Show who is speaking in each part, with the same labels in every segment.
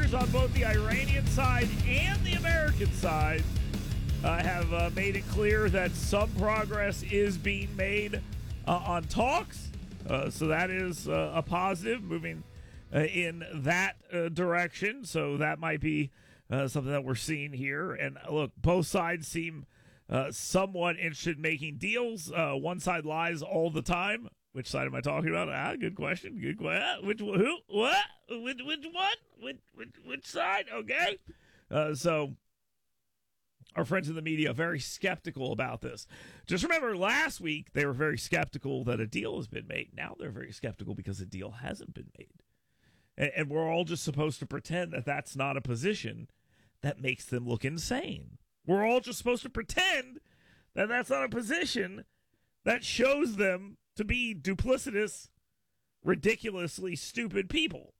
Speaker 1: leaders on both the Iranian side and the American side have made it clear that some progress is being made on talks. So that is a positive, moving in that direction. So that might be something that we're seeing here. And look, both sides seem somewhat interested in making deals. One side lies all the time. Which side am I talking about? Good question. Good question. Which who? What? Which one? Which side? Okay. So our friends in the media are very skeptical about this. Just remember, last week they were very skeptical that a deal has been made. Now they're very skeptical because a deal hasn't been made. And we're all just supposed to pretend that that's not a position that makes them look insane. We're all just supposed to pretend that that's not a position that shows them to be duplicitous, ridiculously stupid people.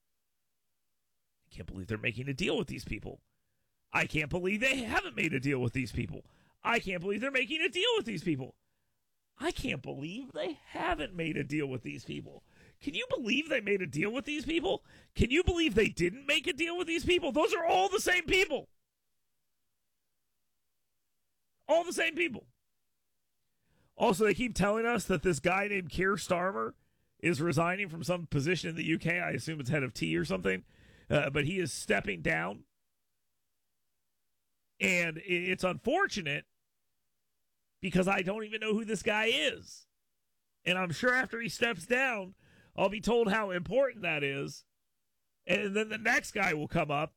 Speaker 1: I can't believe they're making a deal with these people. I can't believe they haven't made a deal with these people. I can't believe they're making a deal with these people. I can't believe they haven't made a deal with these people. Can you believe they made a deal with these people? Can you believe they didn't make a deal with these people? Those are all the same people. All the same people. Also, they keep telling us that this guy named Keir Starmer is resigning from some position in the UK. I assume it's head of tea or something. But he is stepping down. And it's unfortunate because I don't even know who this guy is. And I'm sure after he steps down, I'll be told how important that is. And then the next guy will come up.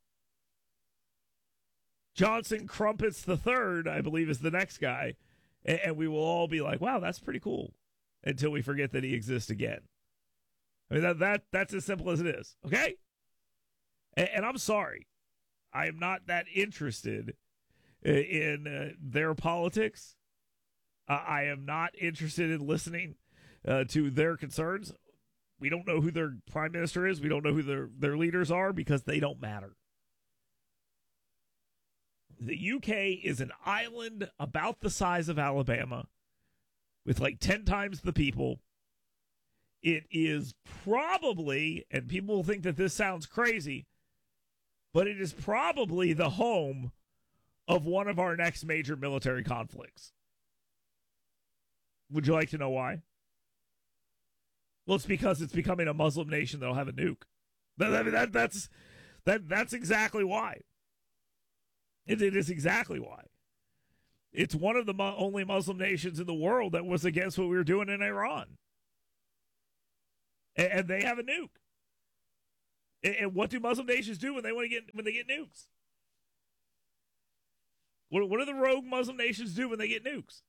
Speaker 1: Johnson Crumpets III, I believe, is the next guy. And we will all be like, wow, that's pretty cool. Until we forget that he exists again. I mean, that's as simple as it is. Okay? And I'm sorry. I am not that interested in their politics. I am not interested in listening to their concerns. We don't know who their prime minister is. We don't know who their leaders are because they don't matter. The UK is an island about the size of Alabama with like 10 times the people. It is probably, and people will think that this sounds crazy, but it is probably the home of one of our next major military conflicts. Would you like to know why? Well, it's because it's becoming a Muslim nation that'll have a nuke. That's exactly why. It is exactly why. It's one of the only Muslim nations in the world that was against what we were doing in Iran. And they have a nuke. And what do Muslim nations do when they get nukes? What do the rogue Muslim nations do when they get nukes?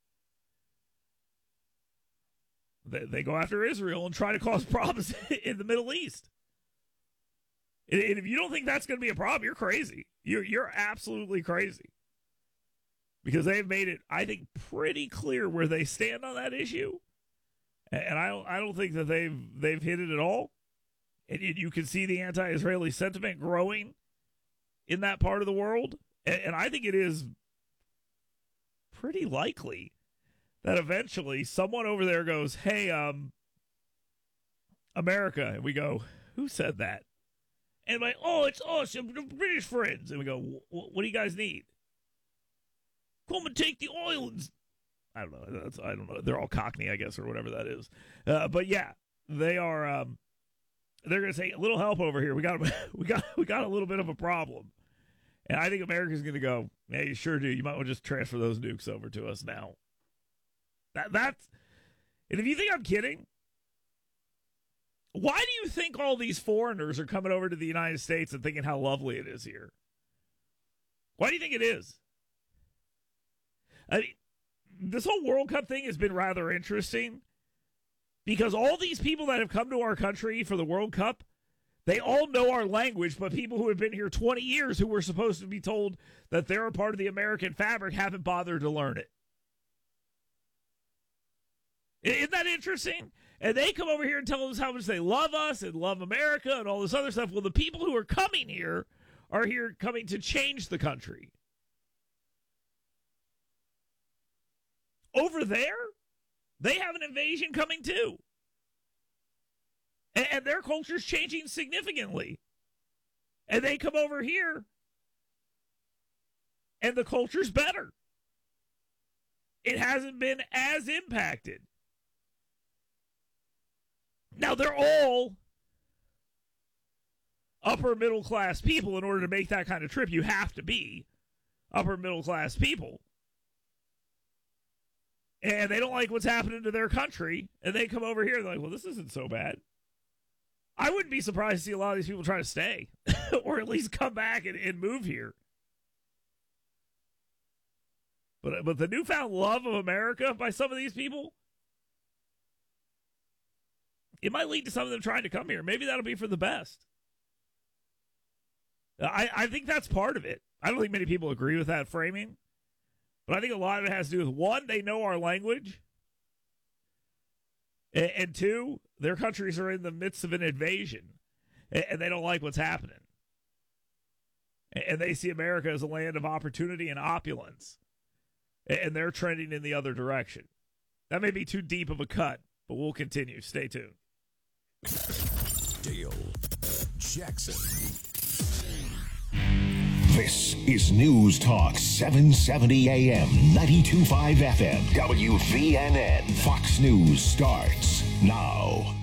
Speaker 1: They go after Israel and try to cause problems in the Middle East. And if you don't think that's going to be a problem, you're crazy. You're absolutely crazy. Because they've made it, I think, pretty clear where they stand on that issue. And I don't think that they've hit it at all. And you can see the anti-Israeli sentiment growing in that part of the world. And I think it is pretty likely that eventually someone over there goes, hey, America. And we go, who said that? And like, oh, it's us, the British friends. And we go, what do you guys need? Come and take the islands. I don't know. They're all Cockney, I guess, or whatever that is. But yeah, they are. They're going to say a little help over here. We got a little bit of a problem, and I think America's going to go. Yeah, you sure do. You might want to just transfer those nukes over to us now. That's. And if you think I'm kidding, why do you think all these foreigners are coming over to the United States and thinking how lovely it is here? Why do you think it is? I mean, this whole World Cup thing has been rather interesting because all these people that have come to our country for the World Cup, they all know our language, but people who have been here 20 years who were supposed to be told that they're a part of the American fabric haven't bothered to learn it. Isn't that interesting? And they come over here and tell us how much they love us and love America and all this other stuff. Well, the people who are coming here are here coming to change the country. Over there, they have an invasion coming too. And their culture's changing significantly. And they come over here, and the culture's better. It hasn't been as impacted. Now, they're all upper middle class people. In order to make that kind of trip, you have to be upper middle class people. And they don't like what's happening to their country. And they come over here and they're like, well, this isn't so bad. I wouldn't be surprised to see a lot of these people try to stay or at least come back and move here. But the newfound love of America by some of these people, it might lead to some of them trying to come here. Maybe that'll be for the best. I think that's part of it. I don't think many people agree with that framing. But I think a lot of it has to do with, one, they know our language. And two, their countries are in the midst of an invasion. And they don't like what's happening. And they see America as a land of opportunity and opulence. And they're trending in the other direction. That may be too deep of a cut, but we'll continue. Stay tuned.
Speaker 2: Dale Jackson.
Speaker 3: This is News Talk 770 AM, 92.5 FM, WVNN. Fox News starts now.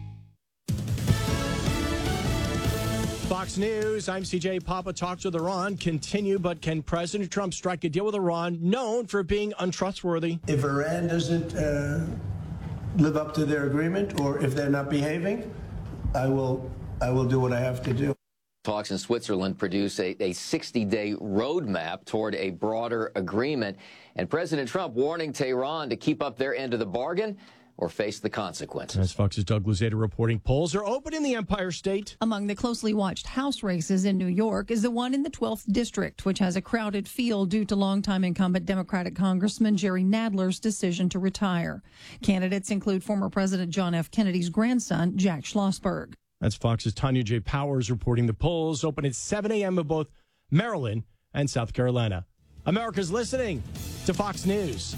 Speaker 4: Fox News, I'm CJ Papa. Talks with Iran continue, but can President Trump strike a deal with Iran, known for being untrustworthy?
Speaker 5: If Iran doesn't live up to their agreement, or if they're not behaving, I will do what I have to do.
Speaker 6: Talks in Switzerland produce a 60-day roadmap toward a broader agreement, and President Trump warning Tehran to keep up their end of the bargain or face the consequences.
Speaker 4: As Fox's Doug Luzader reporting, polls are open in the Empire State.
Speaker 7: Among the closely watched House races in New York is the one in the 12th District, which has a crowded field due to longtime incumbent Democratic Congressman Jerry Nadler's decision to retire. Candidates include former President John F. Kennedy's grandson, Jack Schlossberg.
Speaker 4: That's Fox's Tanya J. Powers reporting the polls open at 7 a.m. in both Maryland and South Carolina. America's listening to Fox News.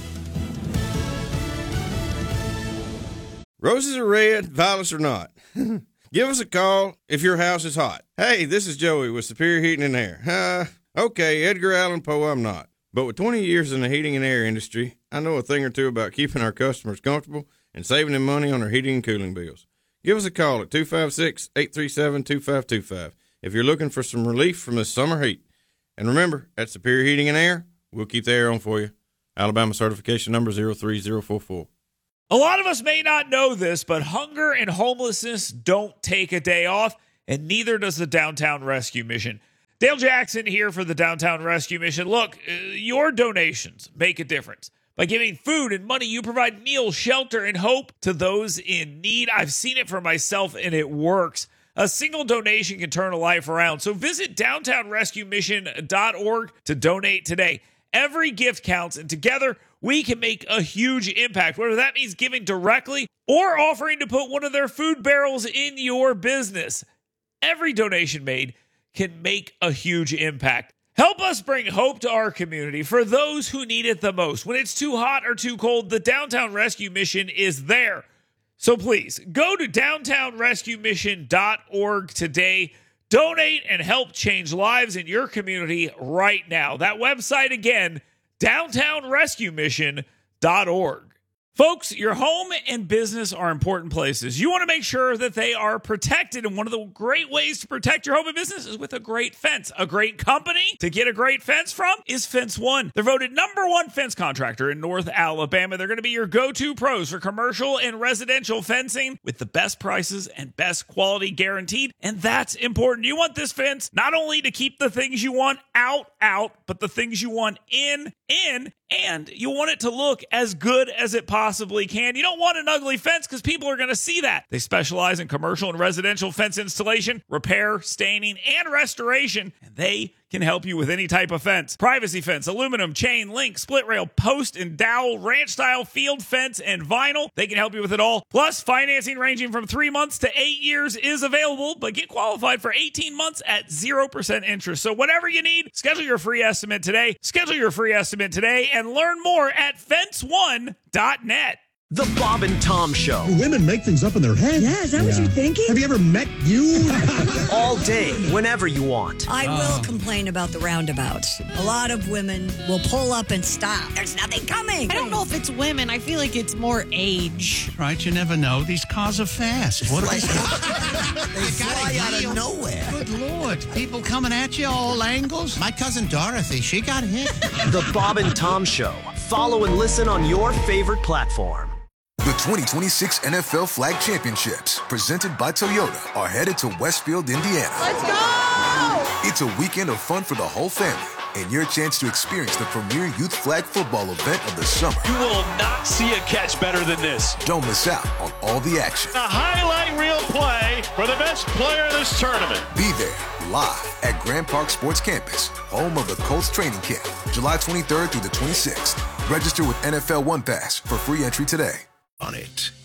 Speaker 8: Roses are red, violets are not. Give us a call if your house is hot. Hey, this is Joey with Superior Heating and Air. Okay, Edgar Allan Poe, I'm not. But with 20 years in the heating and air industry, I know a thing or two about keeping our customers comfortable and saving them money on their heating and cooling bills. Give us a call at 256-837-2525 if you're looking for some relief from this summer heat. And remember, at Superior Heating and Air, we'll keep the air on for you. Alabama certification number 03044.
Speaker 1: A lot of us may not know this, but hunger and homelessness don't take a day off, and neither does the Downtown Rescue Mission. Dale Jackson here for the Downtown Rescue Mission. Look, your donations make a difference. By giving food and money, you provide meals, shelter, and hope to those in need. I've seen it for myself, and it works. A single donation can turn a life around. So visit downtownrescuemission.org to donate today. Every gift counts, and together we can make a huge impact, whether that means giving directly or offering to put one of their food barrels in your business. Every donation made can make a huge impact. Help us bring hope to our community for those who need it the most. When it's too hot or too cold, the Downtown Rescue Mission is there. So please, go to downtownrescuemission.org today. Donate and help change lives in your community right now. That website again, downtownrescuemission.org. Folks, your home and business are important places. You want to make sure that they are protected, and one of the great ways to protect your home and business is with a great fence. A great company to get a great fence from is Fence One. They're voted #1 fence contractor in North Alabama. They're going to be your go-to pros for commercial and residential fencing with the best prices and best quality guaranteed, and that's important. You want this fence not only to keep the things you want out, but the things you want in, and you want it to look as good as it possibly can. You don't want an ugly fence because people are going to see that. They specialize in commercial and residential fence installation, repair, staining, and restoration, and they can help you with any type of fence. Privacy fence, aluminum, chain, link, split rail, post and dowel, ranch style, field fence, and vinyl. They can help you with it all. Plus, financing ranging from 3 months to 8 years is available, but get qualified for 18 months at 0% interest. So whatever you need, schedule your free estimate today. Schedule your free estimate today and learn more at fenceone.net.
Speaker 9: The Bob and Tom Show.
Speaker 10: Women make things up in their head.
Speaker 11: Yeah, is that what you're thinking?
Speaker 10: Have you ever met you?
Speaker 9: All day, whenever you want.
Speaker 11: I will complain about the roundabouts. A lot of women will pull up and stop. There's nothing coming.
Speaker 12: I don't know if it's women. I feel like it's more age.
Speaker 13: Right, you never know. These cars are fast. What
Speaker 14: they fly out of nowhere.
Speaker 13: Good Lord. People coming at you all angles. My cousin Dorothy, she got hit.
Speaker 9: The Bob and Tom Show. Follow and listen on your favorite platform.
Speaker 2: The 2026 NFL Flag Championships, presented by Toyota, are headed to Westfield, Indiana.
Speaker 12: Let's go!
Speaker 2: It's a weekend of fun for the whole family and your chance to experience the premier youth flag football event of the summer.
Speaker 15: You will not see a catch better than this.
Speaker 2: Don't miss out on all the action.
Speaker 15: A highlight reel play for the best player in this tournament.
Speaker 2: Be there live at Grand Park Sports Campus, home of the Colts training camp, July 23rd through the 26th. Register with NFL One Pass for free entry today.
Speaker 3: On it.